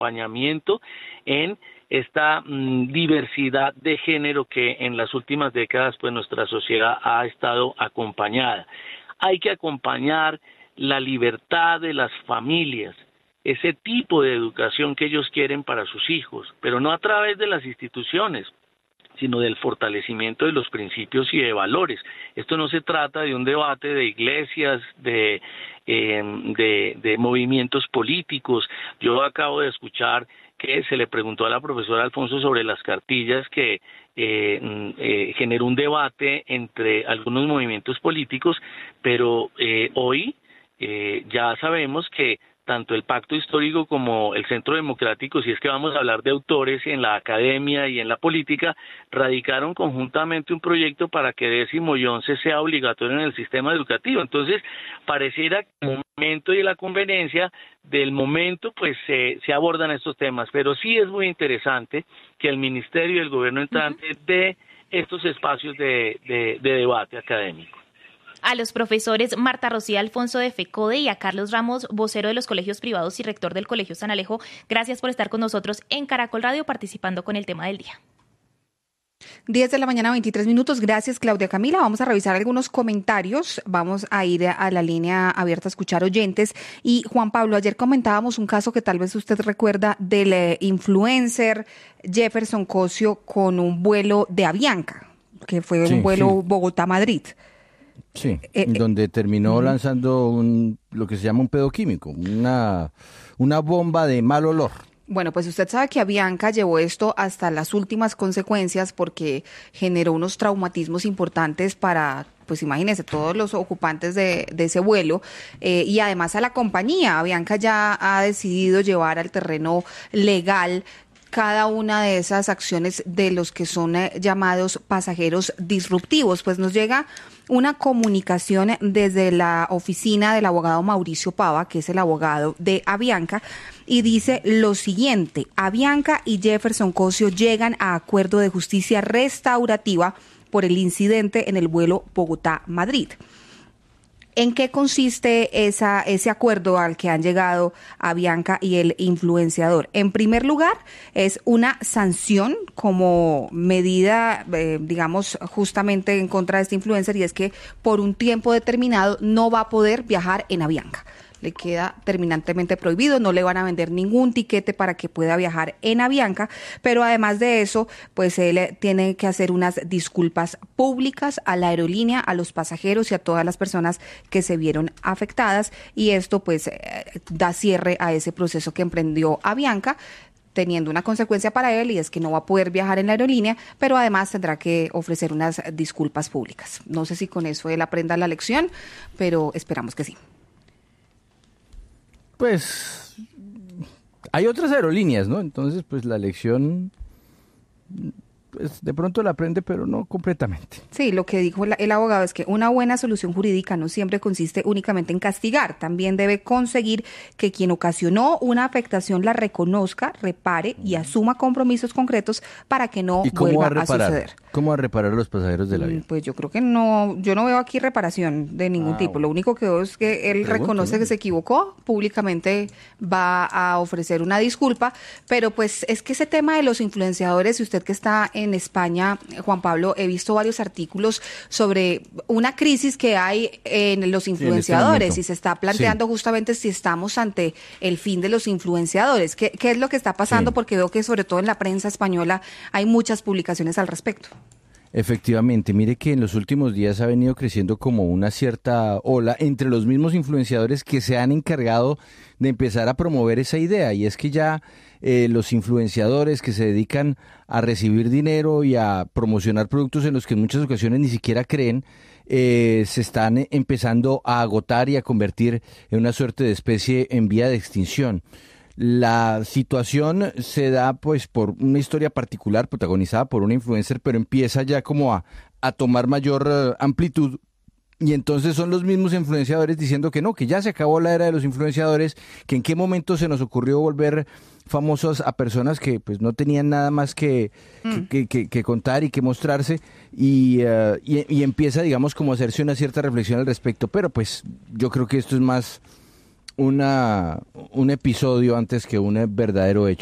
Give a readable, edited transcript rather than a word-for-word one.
acompañamiento en esta diversidad de género que en las últimas décadas pues nuestra sociedad ha estado acompañada. Hay que acompañar la libertad de las familias, ese tipo de educación que ellos quieren para sus hijos, pero no a través de las instituciones, sino del fortalecimiento de los principios y de valores. Esto no se trata de un debate de iglesias, de movimientos políticos. Yo acabo de escuchar que se le preguntó a la profesora Alfonso sobre las cartillas que generó un debate entre algunos movimientos políticos, pero hoy ya sabemos que tanto el Pacto Histórico como el Centro Democrático, si es que vamos a hablar de autores en la academia y en la política, radicaron conjuntamente un proyecto para que 10º y 11 sea obligatorio en el sistema educativo. Entonces, pareciera que el momento y la conveniencia del momento, pues se abordan estos temas, pero sí es muy interesante que el Ministerio y el Gobierno entrante dé estos espacios de debate académico. A los profesores Marta Rocía Alfonso de FECODE y a Carlos Ramos, vocero de los colegios privados y rector del Colegio San Alejo, gracias por estar con nosotros en Caracol Radio participando con el tema del día. 10 de la mañana, 23 minutos. Gracias, Claudia Camila. Vamos a revisar algunos comentarios. Vamos a ir a la línea abierta a escuchar oyentes. Y Juan Pablo, ayer comentábamos un caso que tal vez usted recuerda del influencer Jefferson Cosio con un vuelo de Avianca, que fue un vuelo Bogotá-Madrid. Sí, donde terminó lanzando lo que se llama un pedo químico, una bomba de mal olor. Bueno, pues usted sabe que Avianca llevó esto hasta las últimas consecuencias porque generó unos traumatismos importantes para, pues imagínense, todos los ocupantes de ese vuelo y además a la compañía. Avianca ya ha decidido llevar al terreno legal cada una de esas acciones de los que son llamados pasajeros disruptivos. Pues nos llega una comunicación desde la oficina del abogado Mauricio Pava, que es el abogado de Avianca, y dice lo siguiente: Avianca y Jefferson Cosio llegan a acuerdo de justicia restaurativa por el incidente en el vuelo Bogotá-Madrid. ¿En qué consiste ese acuerdo al que han llegado Avianca y el influenciador? En primer lugar, es una sanción como medida, digamos, justamente en contra de este influencer, y es que por un tiempo determinado no va a poder viajar en Avianca. Le queda terminantemente prohibido, no le van a vender ningún tiquete para que pueda viajar en Avianca, pero además de eso, pues él tiene que hacer unas disculpas públicas a la aerolínea, a los pasajeros y a todas las personas que se vieron afectadas, y esto pues da cierre a ese proceso que emprendió Avianca, teniendo una consecuencia para él, y es que no va a poder viajar en la aerolínea, pero además tendrá que ofrecer unas disculpas públicas. No sé si con eso él aprenda la lección, pero esperamos que sí. Pues hay otras aerolíneas, ¿no? Entonces, pues la lección, pues de pronto la aprende, pero no completamente. Sí, lo que dijo el abogado es que una buena solución jurídica no siempre consiste únicamente en castigar, también debe conseguir que quien ocasionó una afectación la reconozca, repare y asuma compromisos concretos para que no vuelva a suceder. ¿Cómo va a reparar a los pasajeros del avión? Pues yo creo que no, yo no veo aquí reparación de ningún tipo. Lo único que veo es que él reconoce que se equivocó, públicamente va a ofrecer una disculpa, pero pues es que ese tema de los influenciadores, y usted que está en España, Juan Pablo, he visto varios artículos sobre una crisis que hay en los influenciadores y se está planteando justamente si estamos ante el fin de los influenciadores. ¿Qué es lo que está pasando? Porque veo que sobre todo en la prensa española hay muchas publicaciones al respecto. Efectivamente, mire que en los últimos días ha venido creciendo como una cierta ola entre los mismos influenciadores que se han encargado de empezar a promover esa idea, y es que ya los influenciadores que se dedican a recibir dinero y a promocionar productos en los que en muchas ocasiones ni siquiera creen, se están empezando a agotar y a convertir en una suerte de especie en vía de extinción. La situación se da pues por una historia particular protagonizada por una influencer, pero empieza ya como a tomar mayor amplitud, y entonces son los mismos influenciadores diciendo que no, que ya se acabó la era de los influenciadores, que en qué momento se nos ocurrió volver famosos a personas que pues no tenían nada más que contar y que mostrarse, y empieza, digamos, como a hacerse una cierta reflexión al respecto. Pero pues yo creo que esto es más un episodio antes que un verdadero hecho.